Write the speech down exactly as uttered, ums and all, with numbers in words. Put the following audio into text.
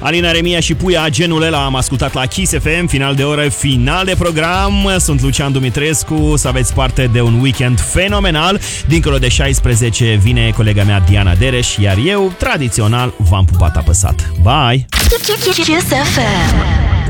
Alina Remia și Puia, genul ăla am ascultat la Kiss F M, final de oră, final de program. Sunt Lucian Dumitrescu, să aveți parte de un weekend fenomenal. Dincolo de șaisprezece vine colega mea Diana Dereș, iar eu, tradițional, v-am pupat apăsat. Bye! Kiss F M.